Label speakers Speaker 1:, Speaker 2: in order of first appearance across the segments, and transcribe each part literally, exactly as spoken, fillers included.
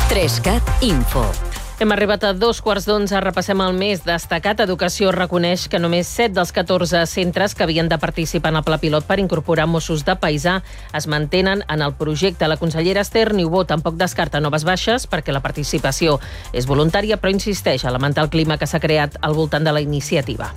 Speaker 1: Trescat Info.
Speaker 2: Hem arribat a dos quarts d'onze, repassem el mes destacat. Educació reconeix que només set dels catorze centres que havien de participar en el pla pilot per incorporar Mossos de paisà es mantenen en el projecte. La consellera Esther Niubó tampoc descarta noves baixes perquè la participació és voluntària, però insisteix a lamentar el clima que s'ha creat al voltant de la iniciativa.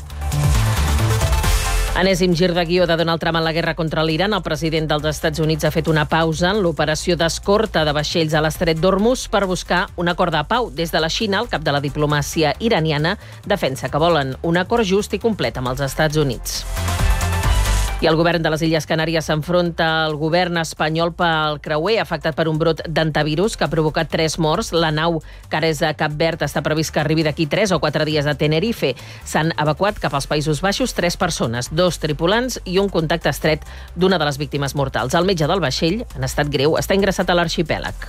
Speaker 2: Enèsim gir de guió de Donald Trump en la guerra contra l'Iran. El president dels Estats Units ha fet una pausa en l'operació d'escorta de vaixells a l'estret d'Hormuz per buscar un acord de pau. Des de la Xina, el cap de la diplomàcia iraniana defensa que volen un acord just i complet amb els Estats Units. I el govern de les Illes Canàries s'enfronta al govern espanyol pel creuer afectat per un brot d'antivirus que ha provocat tres morts. La nau que ara és a Cap Verd està previst que arribi d'aquí tres o quatre dies a Tenerife. S'han evacuat cap als Països Baixos tres persones, dos tripulants i un contacte estret d'una de les víctimes mortals. El metge del vaixell, en estat greu, està ingressat a l'arxipèlag.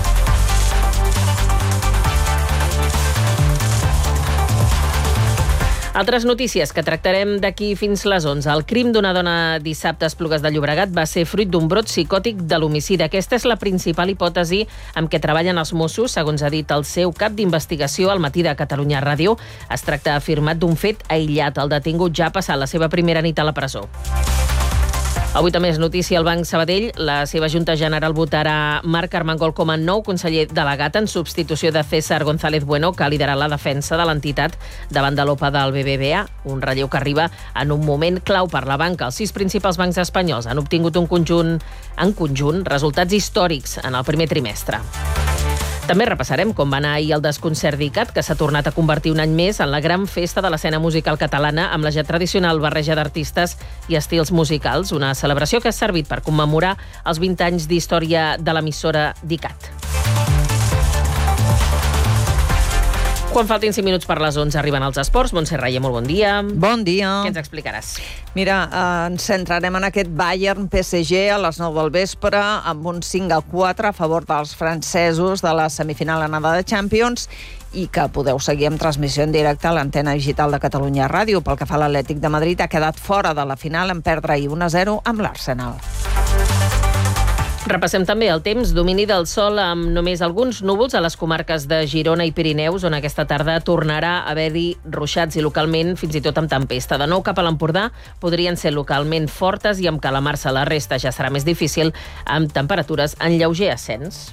Speaker 2: Altres notícies que tractarem d'aquí fins les onze. El crim d'una dona dissabte a Esplugues de Llobregat va ser fruit d'un brot psicòtic de l'homicidi. Aquesta és la principal hipòtesi amb què treballen els Mossos, segons ha dit el seu cap d'investigació al Matí de Catalunya Ràdio. Es tracta, ha afirmat, d'un fet aïllat. El detingut ja ha passat la seva primera nit a la presó. Avui també és notícia el Banc Sabadell. La seva Junta General votarà Marc Armengol com a nou conseller delegat en substitució de César González Bueno, que ha liderat la defensa de l'entitat davant de l'O P A del B B V A, un relleu que arriba en un moment clau per la banca. Els sis principals bancs espanyols han obtingut un conjunt, en conjunt resultats històrics en el primer trimestre. També repassarem com va anar ahir el desconcert d'ICAT, que s'ha tornat a convertir un any més en la gran festa de l'escena musical catalana amb la ja tradicional barreja d'artistes i estils musicals, una celebració que ha servit per commemorar els vint anys d'història de l'emissora d'ICAT. Quan faltin cinc minuts per les onze arriben els esports. Montse Rayer, molt bon dia.
Speaker 3: Bon dia.
Speaker 2: Què ens explicaràs?
Speaker 3: Mira, eh, ens centrarem en aquest Bayern P S G a les nou del vespre amb un cinc a quatre a favor dels francesos de la semifinal anada de Champions i que podeu seguir amb transmissió en directe a l'antena digital de Catalunya Ràdio. Pel que fa a l'Atlètic de Madrid, ha quedat fora de la final en perdre ahir un a zero amb l'Arsenal.
Speaker 2: Repassem també el temps, domini del sol amb només alguns núvols a les comarques de Girona i Pirineus, on aquesta tarda tornarà a haver-hi ruixats i localment fins i tot amb tempesta. De nou cap a l'Empordà podrien ser localment fortes i amb calamar-se la resta ja serà més difícil, amb temperatures en lleuger ascens.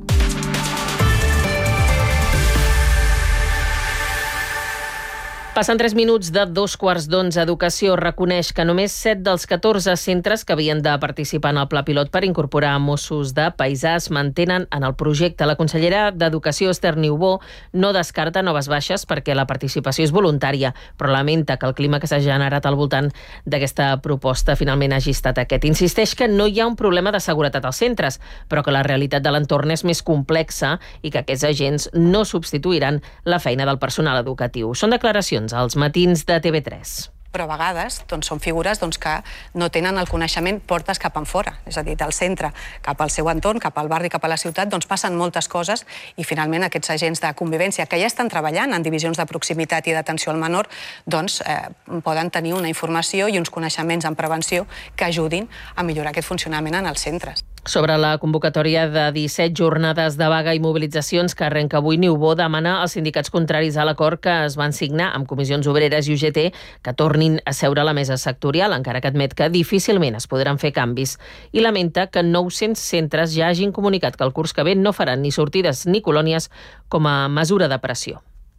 Speaker 2: Passen tres minuts de dos quarts d'onze. Educació reconeix que només set dels catorze centres que havien de participar en el pla pilot per incorporar Mossos de paisà es mantenen en el projecte. La consellera d'Educació, Esther Niubó, no descarta noves baixes perquè la participació és voluntària, però lamenta que el clima que s'ha generat al voltant d'aquesta proposta finalment hagi estat aquest. Insisteix que no hi ha un problema de seguretat als centres, però que la realitat de l'entorn és més complexa i que aquests agents no substituiran la feina del personal educatiu. Són declaracions als matins de T V tres.
Speaker 4: Però a vegades doncs, són figures doncs, que no tenen el coneixement portes cap enfora, és a dir, del centre cap al seu entorn, cap al barri, cap a la ciutat, doncs passen moltes coses i finalment aquests agents de convivència que ja estan treballant en divisions de proximitat i d'atenció al menor, doncs eh, poden tenir una informació i uns coneixements en prevenció que ajudin a millorar aquest funcionament en els centres.
Speaker 2: Sobre la convocatòria de disset jornades de vaga i mobilitzacions que arrenca avui, Niubó demana als sindicats contraris a l'acord que es van signar amb Comissions Obreres i U G T que tornin a seure a la mesa sectorial, encara que admet que difícilment es podran fer canvis. I lamenta que nou-cents centres ja hagin comunicat que el curs que ve no faran ni sortides ni colònies com a mesura de pressió.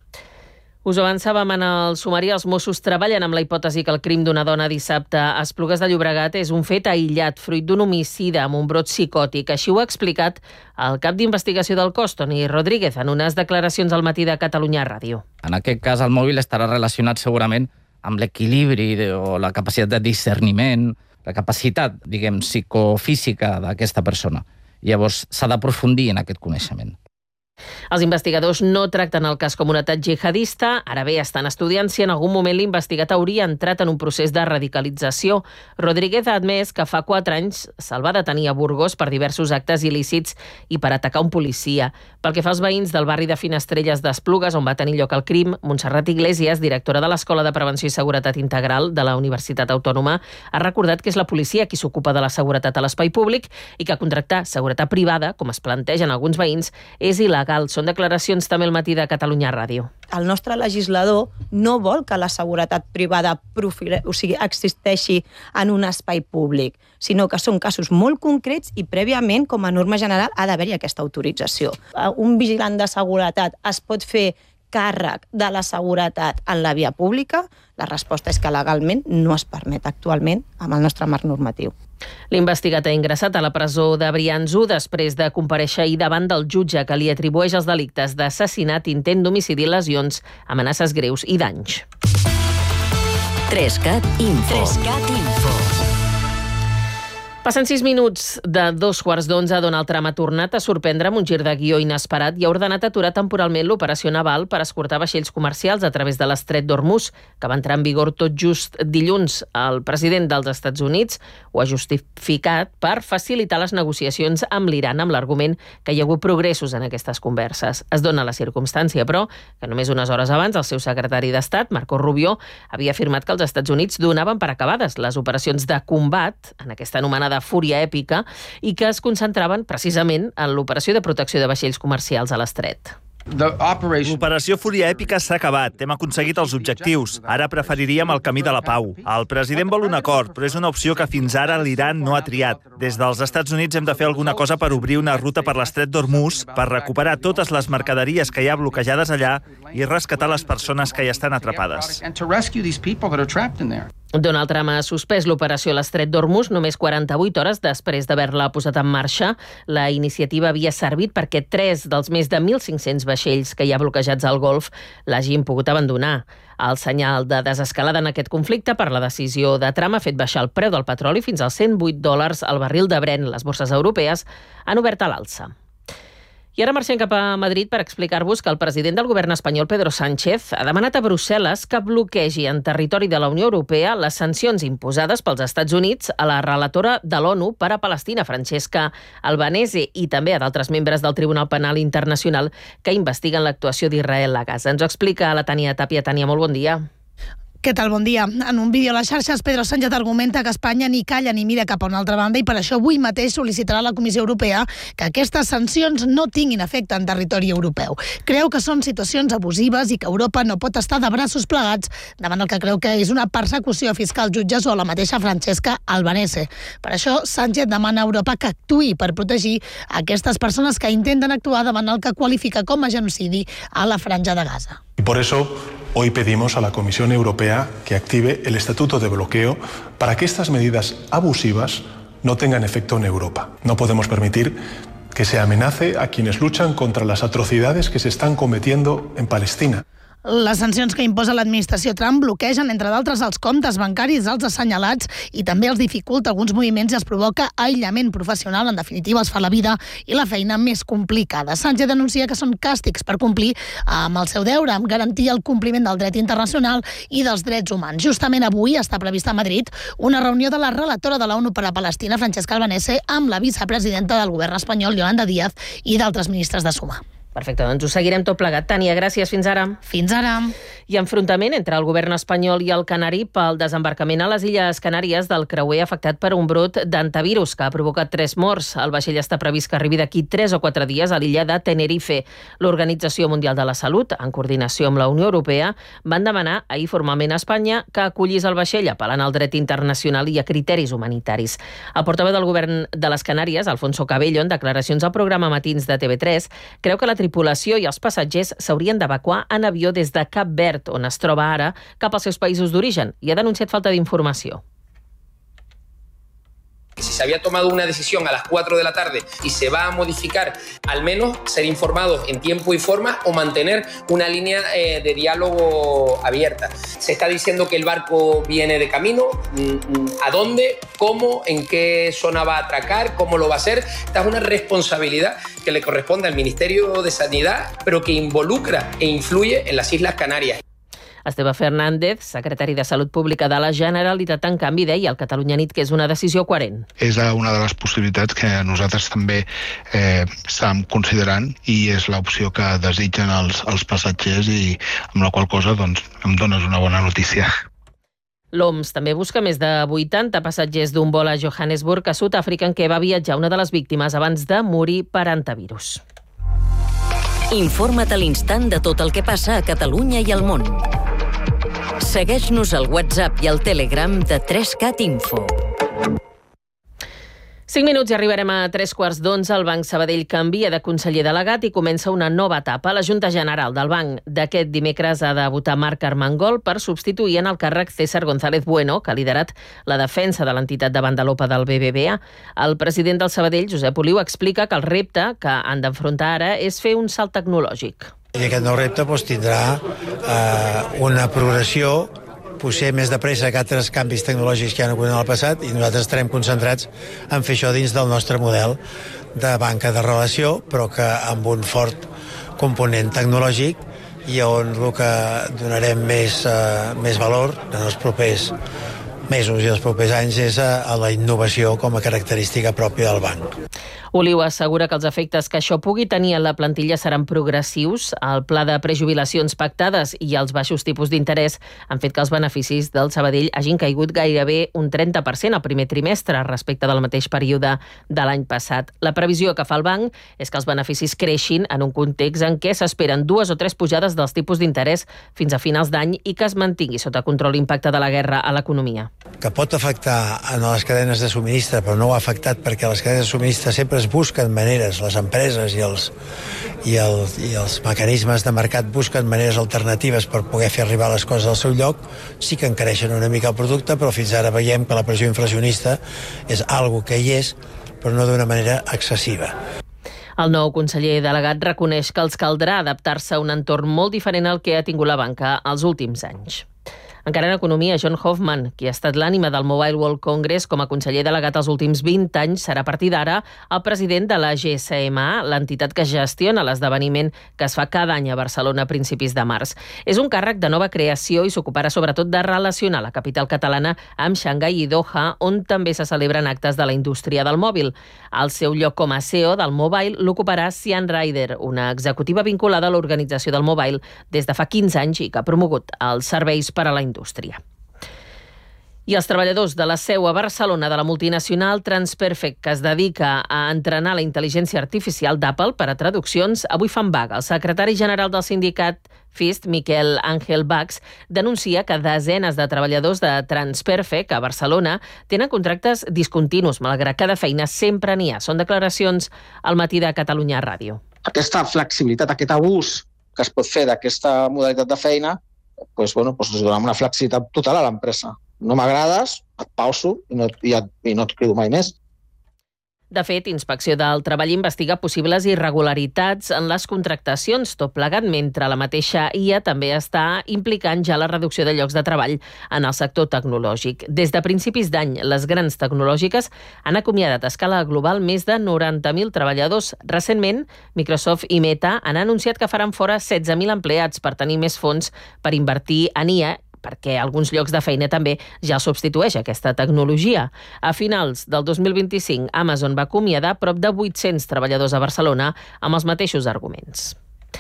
Speaker 2: Us avançàvem en el sumari. Els Mossos treballen amb la hipòtesi que el crim d'una dona dissabte a Esplugues de Llobregat és un fet aïllat, fruit d'un homicidi amb un brot psicòtic. Així ho ha explicat el cap d'investigació del cos, Toni Rodríguez, en unes declaracions al Matí de Catalunya Ràdio.
Speaker 5: En aquest cas, el mòbil estarà relacionat segurament amb l'equilibri o la capacitat de discerniment, la capacitat, diguem, psicofísica d'aquesta persona. Llavors, s'ha d'aprofundir en aquest coneixement.
Speaker 2: Els investigadors no tracten el cas com un atac jihadista, ara bé estan estudiant si en algun moment l'investigat hauria entrat en un procés de radicalització. Rodríguez ha admès que fa quatre anys se'l va detenir a Burgos per diversos actes il·lícits i per atacar un policia. Pel que fa als veïns del barri de Finestrelles d'Esplugues, on va tenir lloc el crim, Montserrat Iglesias, directora de l'Escola de Prevenció i Seguretat Integral de la Universitat Autònoma, ha recordat que és la policia qui s'ocupa de la seguretat a l'espai públic i que contractar seguretat privada, com es planteja en alguns veïns, és il·legal il·legal. Són declaracions també al matí de Catalunya Ràdio.
Speaker 1: El nostre legislador no vol que la seguretat privada profile, o sigui, existeixi en un espai públic, sinó que són casos molt concrets i prèviament, com a norma general, ha d'haver-hi aquesta autorització. Un vigilant de seguretat es pot fer càrrec de la seguretat en la via pública? La resposta és que legalment no es permet actualment amb el nostre marc normatiu.
Speaker 2: L'investigat ha ingressat a la presó de Brians-u després de comparèixer ahir davant del jutge que li atribueix els delictes d'assassinat, intent d'homicidi, lesions, amenaces greus i danys.
Speaker 6: Trescat Info. Trescat Info.
Speaker 2: Passen sis minuts de dos quarts d'onze. Donald Trump ha tornat a sorprendre amb un gir de guió inesperat i ha ordenat aturar temporalment l'operació naval per escortar vaixells comercials a través de l'estret d'Hormuz, que va entrar en vigor tot just dilluns. El president dels Estats Units ho ha justificat per facilitar les negociacions amb l'Iran, amb l'argument que hi ha hagut progressos en aquestes converses. Es dona la circumstància, però, que només unes hores abans el seu secretari d'Estat, Marco Rubio, havia afirmat que els Estats Units donaven per acabades les operacions de combat en aquesta anomenada de fúria èpica i que es concentraven precisament en l'operació de protecció de vaixells comercials a l'estret.
Speaker 7: L'operació Fúria Èpica s'ha acabat. Hem aconseguit els objectius. Ara preferiríem el camí de la pau. El president vol un acord, però és una opció que fins ara l'Iran no ha triat. Des dels Estats Units hem de fer alguna cosa per obrir una ruta per l'estret d'Hormuz, per recuperar totes les mercaderies que hi ha bloquejades allà i rescatar les persones que hi estan atrapades.
Speaker 2: Donald Trump ha suspès l'operació a l'estret d'Hormuz només quaranta-vuit hores després d'haver-la posat en marxa. La iniciativa havia servit perquè tres dels més de mil cinc-cents vaixells que hi ha bloquejats al Golf l'hagin pogut abandonar. El senyal de desescalada en aquest conflicte per la decisió de Trump ha fet baixar el preu del petroli fins als cent vuit dòlars al barril de Brent. Les borses europees han obert a l'alça. I ara marxem cap a Madrid per explicar-vos que el president del govern espanyol, Pedro Sánchez, ha demanat a Brussel·les que bloquegi en territori de la Unió Europea les sancions imposades pels Estats Units a la relatora de l'ONU per a Palestina, Francesca Albanese, i també a d'altres membres del Tribunal Penal Internacional que investiguen l'actuació d'Israel a Gaza. Ens ho explica la Tània Tàpia. Tània, molt bon dia.
Speaker 8: Què tal? Bon dia. En un vídeo a les xarxes, Pedro Sánchez argumenta que Espanya ni calla ni mira cap a una altra banda i per això avui mateix sol·licitarà a la Comissió Europea que aquestes sancions no tinguin efecte en territori europeu. Creu que són situacions abusives i que Europa no pot estar de braços plegats davant el que creu que és una persecució fiscal jutges o la mateixa Francesca Albanese. Per això, Sánchez demana a Europa que actuï per protegir aquestes persones que intenten actuar davant el que qualifica com a genocidi a la Franja de Gaza.
Speaker 9: Y por eso hoy pedimos a la Comisión Europea que active el Estatuto de Bloqueo para que estas medidas abusivas no tengan efecto en Europa. No podemos permitir que se amenace a quienes luchan contra las atrocidades que se están cometiendo en Palestina.
Speaker 8: Les sancions que imposa l'administració Trump bloquegen, entre d'altres, els comptes bancaris dels assenyalats i també els dificulta alguns moviments i els provoca aïllament professional. En definitiva, els fa la vida i la feina més complicada. Sánchez denuncia que són càstigs per complir amb el seu deure, amb garantir el compliment del dret internacional i dels drets humans. Justament avui està prevista a Madrid una reunió de la relatora de l'ONU per a Palestina, Francesca Albanese, amb la vicepresidenta del govern espanyol, Yolanda Díaz, i d'altres ministres de Suma.
Speaker 2: Perfecte, doncs ho seguirem tot plegat. Tània, gràcies. Fins ara.
Speaker 8: Fins ara.
Speaker 2: I enfrontament entre el govern espanyol i el canari pel desembarcament a les Illes Canàries del creuer afectat per un brot d'antivirus que ha provocat tres morts. El vaixell està previst que arribi d'aquí tres o quatre dies a l'illa de Tenerife. L'Organització Mundial de la Salut, en coordinació amb la Unió Europea, van demanar ahir formalment a Espanya que acollís el vaixell apel·lant al dret internacional i a criteris humanitaris. El portaveu del govern de les Canàries, Alfonso Cabello, en declaracions al programa Matins de T V tres, creu que la tripulació i els passatgers s'haurien d'evacuar en avió des de Cap Verd, on es troba ara, cap als seus països d'origen, i ha denunciat falta d'informació.
Speaker 10: Si se había tomado una decisión a las cuatro de la tarde y se va a modificar, al menos ser informados en tiempo y forma o mantener una línea eh, de diálogo abierta. Se está diciendo que el barco viene de camino. ¿A dónde? ¿Cómo? ¿En qué zona va a atracar? ¿Cómo lo va a hacer? Esta es una responsabilidad que le corresponde al Ministerio de Sanidad, pero que involucra e influye en las Islas Canàries.
Speaker 2: Esteve Fernández, secretari de Salut Pública de la Generalitat, en canvi, deia al Catalunya Nit que és una decisió coherent.
Speaker 11: És una de les possibilitats que nosaltres també eh, estem considerant i és l'opció que desitgen els, els passatgers i amb la qual cosa doncs, em dones una bona notícia.
Speaker 2: L'O M S també busca més de vuitanta passatgers d'un vol a Johannesburg, a Sud-àfrica, en què va viatjar una de les víctimes abans de morir per antivirus.
Speaker 6: Informa't a l'instant de tot el que passa a Catalunya i al món. Segueix-nos al WhatsApp i al Telegram de tres cat Info.
Speaker 2: Cinc minuts i arribarem a tres quarts d'onze. El Banc Sabadell canvia de conseller delegat i comença una nova etapa. La Junta General del Banc d'aquest dimecres ha de votar Marc Armengol per substituir en el càrrec César González Bueno, que ha liderat la defensa de l'entitat davant de l'O P A del B B V A. El president del Sabadell, Josep Oliu, explica que el repte que han d'enfrontar ara és fer un salt tecnològic.
Speaker 12: I aquest nou repte doncs, tindrà eh, una progressió potser més de pressa que altres canvis tecnològics que hi ha hagut en el passat, i nosaltres estarem concentrats en fer això dins del nostre model de banca de relació, però que amb un fort component tecnològic, i on el que donarem més, uh, més valor en els propers mesos i els propers anys és a, a la innovació com a característica pròpia del banc.
Speaker 2: Oliu assegura que els efectes que això pugui tenir en la plantilla seran progressius. El pla de prejubilacions pactades i els baixos tipus d'interès han fet que els beneficis del Sabadell hagin caigut gairebé un trenta per cent al primer trimestre respecte del mateix període de l'any passat. La previsió que fa el banc és que els beneficis creixin en un context en què s'esperen dues o tres pujades dels tipus d'interès fins a finals d'any i que es mantingui sota control l'impacte de la guerra a l'economia.
Speaker 12: Que pot afectar en les cadenes de subministre, però no ho ha afectat perquè les cadenes de subministre sempre es busquen maneres, les empreses i els, i, el, i els mecanismes de mercat busquen maneres alternatives per poder fer arribar les coses al seu lloc. Sí que encareixen una mica el producte, però fins ara veiem que la pressió inflacionista és algo que hi és, però no d'una manera excessiva.
Speaker 2: El nou conseller delegat reconeix que els caldrà adaptar-se a un entorn molt diferent al que ha tingut la banca els últims anys. Encara en economia, John Hoffman, qui ha estat l'ànima del Mobile World Congress com a conseller delegat els últims vint anys, serà a partir d'ara el president de la G S M A, l'entitat que gestiona l'esdeveniment que es fa cada any a Barcelona a principis de març. És un càrrec de nova creació i s'ocuparà sobretot de relacionar la capital catalana amb Xangai i Doha, on també se celebren actes de la indústria del mòbil. El seu lloc com a C E O del Mobile l'ocuparà Sian Ryder, una executiva vinculada a l'organització del Mobile des de fa quinze anys i que ha promogut els serveis per a la indústria. indústria. I els treballadors de la seu a Barcelona de la multinacional Transperfect, que es dedica a entrenar la intel·ligència artificial d'Apple per a traduccions, avui fan vaga. El secretari general del sindicat FIST, Miquel Ángel Bax, denuncia que desenes de treballadors de Transperfect a Barcelona tenen contractes discontinus, malgrat que de feina sempre n'hi ha. Són declaracions al matí de Catalunya Ràdio.
Speaker 13: Aquesta flexibilitat, aquest abús que es pot fer d'aquesta modalitat de feina, pues, bueno, pues, donem una flexibilitat total a l'empresa. No m'agrades, et pauso i no, i, et, i no et crido mai més.
Speaker 2: De fet, Inspecció del Treball investiga possibles irregularitats en les contractacions, tot plegat mentre la mateixa I A també està implicant ja la reducció de llocs de treball en el sector tecnològic. Des de principis d'any, les grans tecnològiques han acomiadat a escala global més de noranta mil treballadors. Recentment, Microsoft i Meta han anunciat que faran fora setze mil empleats per tenir més fons per invertir en I A, perquè alguns llocs de feina també ja substitueix aquesta tecnologia. A finals del dos mil vint-i-cinc, Amazon va acomiadar prop de vuit-cents treballadors a Barcelona amb els mateixos arguments.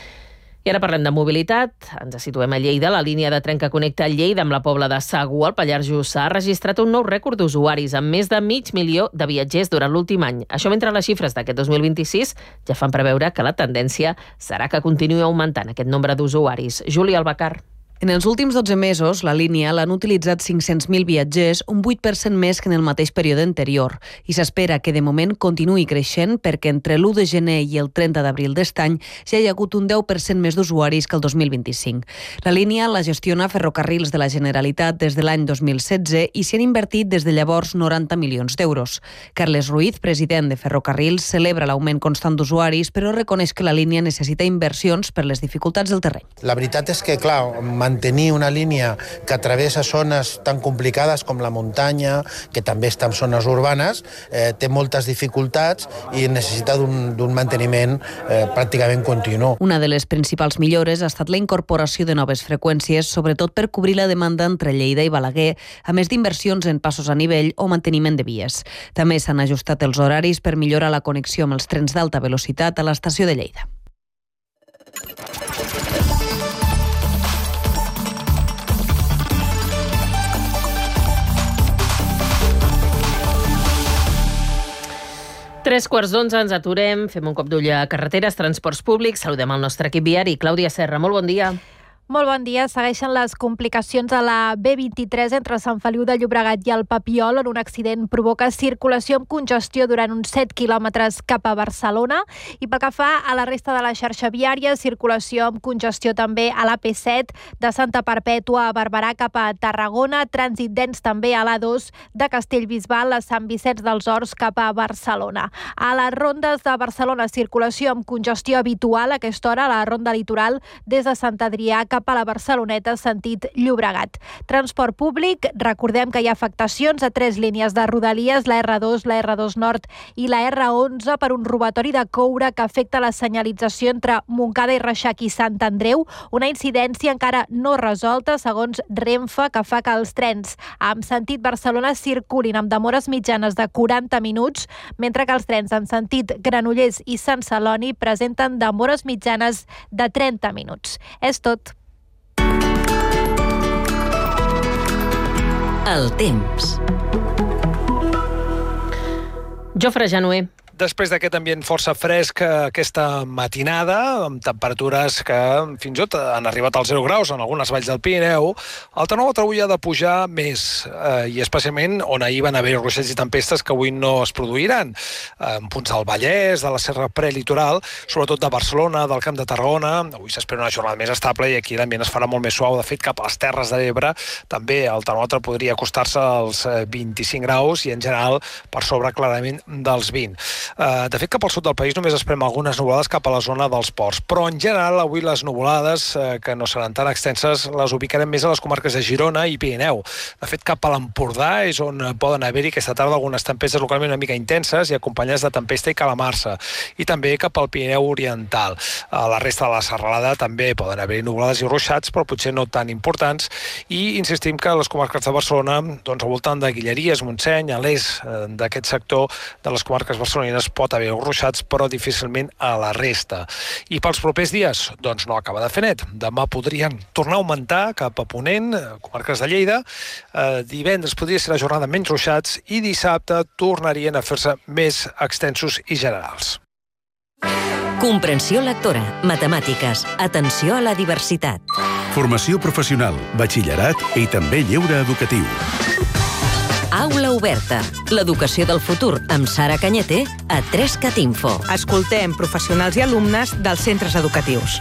Speaker 2: I ara parlem de mobilitat. Ens situem a Lleida. La línia de tren que connecta Lleida amb la Pobla de Segur, al Pallars Jussà, ha registrat un nou rècord d'usuaris amb més de mig milió de viatgers durant l'últim any. Això mentre les xifres d'aquest dos mil vint-i-sis ja fan preveure que la tendència serà que continuï augmentant aquest nombre d'usuaris. Júlia Albacar.
Speaker 14: En els últims dotze mesos, la línia l'han utilitzat cinc-cents mil viatgers, un vuit per cent més que en el mateix període anterior, i s'espera que de moment continuï creixent perquè entre l'u de gener i el trenta d'abril d'est any ja hi ha hagut un deu per cent més d'usuaris que el dos mil vint-i-cinc. La línia la gestiona Ferrocarrils de la Generalitat des de l'any dos mil setze i s'hi han invertit des de llavors noranta milions d'euros. Carles Ruiz, president de Ferrocarrils, celebra l'augment constant d'usuaris, però reconeix que la línia necessita inversions per les dificultats del terreny.
Speaker 12: La veritat és que, clar, mantenir una línia que travessa zones tan complicades com la muntanya, que també està en zones urbanes, eh, té moltes dificultats i necessita d'un manteniment eh, pràcticament continu.
Speaker 14: Una de les principals millores ha estat la incorporació de noves freqüències, sobretot per cobrir la demanda entre Lleida i Balaguer, a més d'inversions en passos a nivell o manteniment de vies. També s'han ajustat els horaris per millorar la connexió amb els trens d'alta velocitat a l'estació de Lleida.
Speaker 2: Tres quarts d'onze, ens aturem, fem un cop d'ull a carreteres, transports públics, saludem el nostre equip viari. Clàudia Serra, molt bon dia.
Speaker 15: Molt bon dia. Segueixen les complicacions a la B vint-i-tres entre Sant Feliu de Llobregat i el Papiol, on un accident provoca circulació amb congestió durant uns set quilòmetres cap a Barcelona. I pel que fa a la resta de la xarxa viària, circulació amb congestió també a l'A P set de Santa Perpètua a Barberà cap a Tarragona, trànsit dens també a l'A dos de Castellbisbal a Sant Vicenç dels Horts cap a Barcelona. A les rondes de Barcelona, circulació amb congestió habitual a aquesta hora a la ronda litoral des de Sant Adrià cap a la Barceloneta, sentit Llobregat. Transport públic, recordem que hi ha afectacions a tres línies de Rodalies, la erre dos, la erre dos Nord i la erre onze per un robatori de coure que afecta la senyalització entre Montcada i Reixac i Sant Andreu, una incidència encara no resolta, segons Renfe, que fa que els trens amb sentit Barcelona circulin amb demores mitjanes de quaranta minuts, mentre que els trens en sentit Granollers i Sant Celoni presenten demores mitjanes de trenta minuts. És tot.
Speaker 6: El temps.
Speaker 2: Jofre Januer.
Speaker 16: Després d'aquest ambient força fresc aquesta matinada, amb temperatures que fins i tot han arribat als zero graus en algunes valls del Pirineu, el termòmetre avui ha de pujar més, eh, i especialment on ahir van haver ruixats i tempestes que avui no es produiran. En punts del Vallès, de la Serra Prelitoral, sobretot de Barcelona, del Camp de Tarragona. Avui s'espera una jornada més estable i aquí l'ambient es farà molt més suau. De fet, cap a les Terres de l'Ebre també el termòmetre podria acostar-se als vint-i-cinc graus i en general per sobre clarament dels vint. De fet, cap al sud del país només esperem algunes nuvolades cap a la zona dels ports, però en general avui les nuvolades, que no seran tan extenses, les ubicarem més a les comarques de Girona i Pirineu. De fet, cap a l'Empordà és on poden haver-hi aquesta tarda algunes tempestes localment una mica intenses i acompanyades de tempesta i calamarsa, i també cap al Pirineu Oriental. A la resta de la serralada també poden haver-hi nuvolades i ruixats, però potser no tan importants, i insistim que a les comarques de Barcelona, doncs al voltant de Guilleries, Montseny, a l'est d'aquest sector de les comarques barcelonines pot haver ruixats, però difícilment a la resta. I pels propers dies, doncs no acaba de fer net. Demà podrien tornar a augmentar cap a Ponent, comarques de Lleida. Eh, divendres podria ser la jornada menys ruixats i dissabte tornarien a fer-se més extensos i generals.
Speaker 6: Comprensió lectora, matemàtiques, atenció a la diversitat.
Speaker 17: Formació professional, batxillerat i també lleure educatiu.
Speaker 6: Aula oberta. L'educació del futur amb Sara Cañete a tres cat info.
Speaker 18: Escoltem professionals i alumnes dels centres educatius.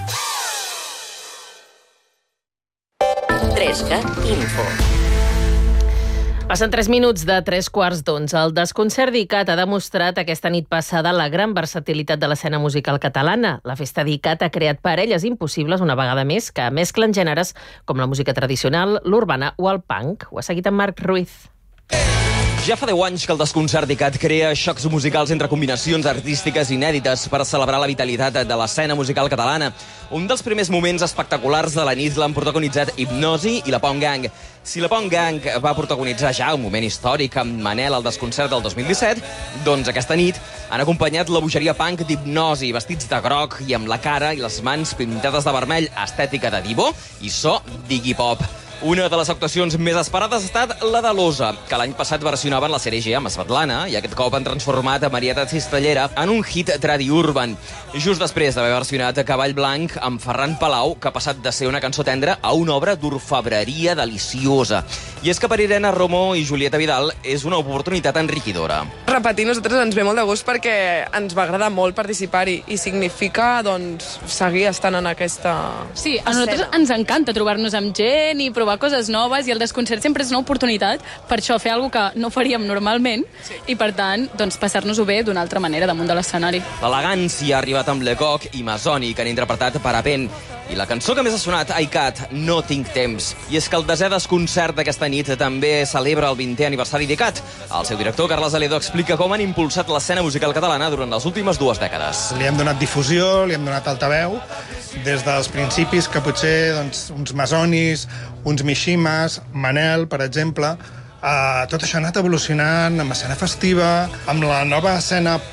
Speaker 6: tres cat info.
Speaker 2: Passen tres minuts de tres quarts d'onze. El desconcert d'ICAT ha demostrat aquesta nit passada la gran versatilitat de l'escena musical catalana. La festa d'ICAT ha creat parelles impossibles una vegada més que mesclen gèneres com la música tradicional, l'urbana o el punk. Ho ha seguit en Marc Ruiz.
Speaker 19: Ja fa deu anys que el desconcert d'ICAT crea xocs musicals entre combinacions artístiques inèdites per celebrar la vitalitat de l'escena musical catalana. Un dels primers moments espectaculars de la nit l'han protagonitzat Hipnosi i la Pong Gang. Si la Pong Gang va protagonitzar ja un moment històric amb Manel al desconcert del dos mil disset, doncs aquesta nit han acompanyat la bogeria punk d'Hipnosi, vestits de groc i amb la cara i les mans pintades de vermell, estètica de divo i so d'Iggy Pop. Una de les actuacions més esperades ha estat la de l'Osa, que l'any passat versionaven la sèrie G amb Svetlana i aquest cop han transformat a Marieta Cistellera en un hit tradi-urban. Just després d'haver versionat Cavall Blanc amb Ferran Palau, que ha passat de ser una cançó tendra a una obra d'orfebreria deliciosa. I és que per Irene Romo i Julieta Vidal és una oportunitat enriquidora.
Speaker 20: Repetir nosaltres ens ve molt de gust perquè ens va agradar molt participar-hi i significa doncs, seguir estant en aquesta
Speaker 21: Sí, a nosaltres ens encanta trobar-nos amb gent i provar coses noves i el desconcert sempre és una oportunitat per això fer alguna que no faríem normalment sí. I per tant doncs, passar-nos-ho bé d'una altra manera damunt de l'escenari.
Speaker 19: L'elegància ha arribat amb Lecoq i Masoni, que han interpretat Parapent. I la cançó que més ha sonat a ICAT, No tinc temps. I és que el desè desconcert d'aquesta nit també celebra el vintè aniversari d'ICAT. El seu director, Carles Aledo, explica com han impulsat l'escena musical catalana durant les últimes dues dècades.
Speaker 22: Li hem donat difusió, li hem donat altaveu, des dels principis que potser doncs, uns Masonis, uns Mishimas, Manel, per exemple. Uh, tot això ha anat evolucionant amb escena festiva, amb la nova escena pop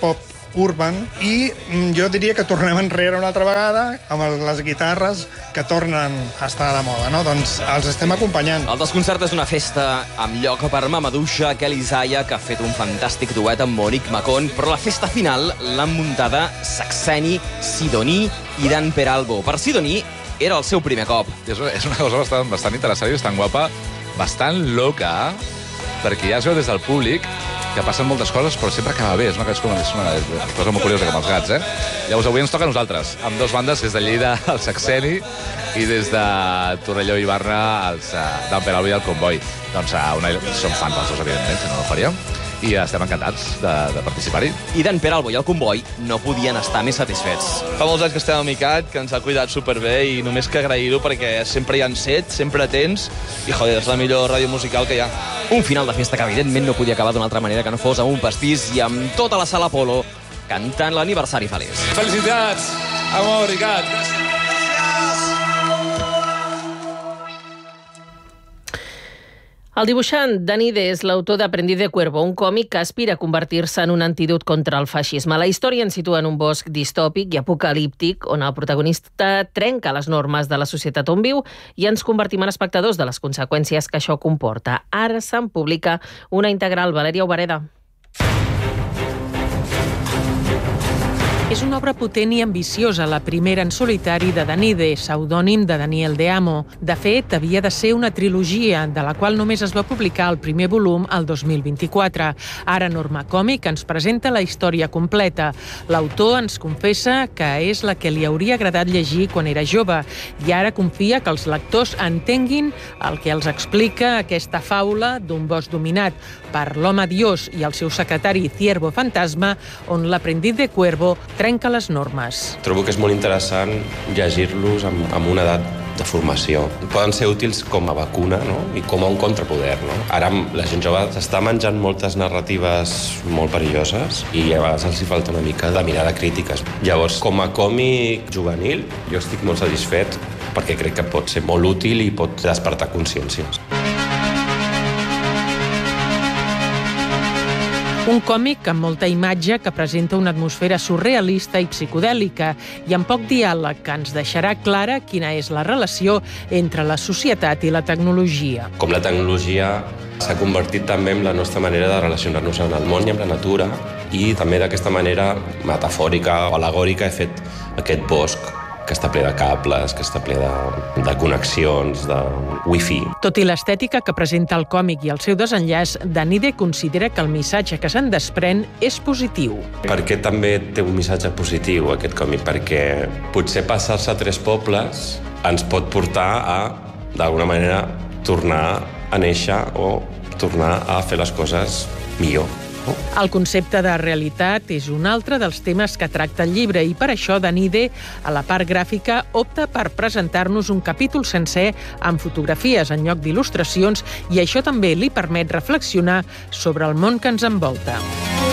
Speaker 22: urban, i jo diria que tornem enrere una altra vegada amb les guitarres que tornen a estar de moda, no? Doncs els estem acompanyant.
Speaker 19: El Desconcert és una festa amb lloc per Mamadouxa, Kelly Zaya, que ha fet un fantàstic duet amb Monique Macon, però la festa final l'han muntada Saxeni, Sidoní i Dan Peralbo. Per Sidoní era el seu primer cop.
Speaker 3: És una, és una cosa bastant, bastant interessant i bastant guapa, bastant loca, perquè ja es veu des del públic que passen moltes coses, però sempre acaba bé. És una, és una, és una cosa molt curiosa, com els gats, eh? Llavors, avui ens toca a nosaltres, amb dos bandes, des de Lleida, el Saxeni, i des de Torelló i Barna, els uh, Dan Peralbo i el Comboi. Doncs uh, una, som fans dels dos, evidentment, si no, no ho faríem, i estem encantats de, de participar-hi.
Speaker 19: I Dan Peralbo i el Comboi no podien estar més satisfets.
Speaker 4: Fa molts anys que estem amicat, que ens ha cuidat superbé, i només que agrair-ho perquè sempre hi ha set, sempre atents, i joder, és la millor ràdio musical que hi ha.
Speaker 19: Un final de festa que evidentment no podia acabar d'una altra manera que no fos amb un pastís i amb tota la sala Apolo cantant l'aniversari feliç.
Speaker 4: Felicitats, amor i gat. Gràcies.
Speaker 2: El dibuixant Danide és l'autor d'Aprendiz de Cuervo, un còmic que aspira a convertir-se en un antídot contra el feixisme. La història ens situa en un bosc distòpic i apocalíptic on el protagonista trenca les normes de la societat on viu i ens convertim en espectadors de les conseqüències que això comporta. Ara se'n publica una integral. Valèria Obareda.
Speaker 23: És una obra potent i ambiciosa, la primera en solitari de Danide, pseudònim de Daniel De Amo. De fet, havia de ser una trilogia, de la qual només es va publicar el primer volum el dos mil vint-i-quatre. Ara Norma Còmic ens presenta la història completa. L'autor ens confessa que és la que li hauria agradat llegir quan era jove i ara confia que els lectors entenguin el que els explica aquesta faula d'un bosc dominat per l'home dios i el seu secretari Ciervo Fantasma, on l'Aprendiz de Cuervo trenca les normes.
Speaker 24: Trobo que és molt interessant llegir-los amb, amb una edat de formació. Poden ser útils com a vacuna, no? I com a un contrapoder. No? Ara la gent jove s'està menjant moltes narratives molt perilloses i a vegades els hi falta una mica de mirada crítica. Llavors, com a còmic juvenil, jo estic molt satisfet perquè crec que pot ser molt útil i pot despertar consciències.
Speaker 23: Un còmic amb molta imatge que presenta una atmosfera surrealista i psicodèlica i amb poc diàleg que ens deixarà clara quina és la relació entre la societat i la tecnologia.
Speaker 24: Com la tecnologia s'ha convertit també en la nostra manera de relacionar-nos amb el món i amb la natura, i també d'aquesta manera metafòrica o al·legòrica he fet aquest bosc que està ple de cables, que està ple de, de connexions, de wifi.
Speaker 23: Tot i l'estètica que presenta el còmic i el seu desenllaç, Danide considera que el missatge que se'n desprèn és positiu.
Speaker 24: Per què també té un missatge positiu aquest còmic? Perquè potser passar-se a tres pobles ens pot portar a, d'alguna manera, tornar a néixer o tornar a fer les coses millor.
Speaker 23: El concepte de realitat és un altre dels temes que tracta el llibre i per això Danide, a la part gràfica, opta per presentar-nos un capítol sencer amb fotografies en lloc d'il·lustracions i això també li permet reflexionar sobre el món que ens envolta.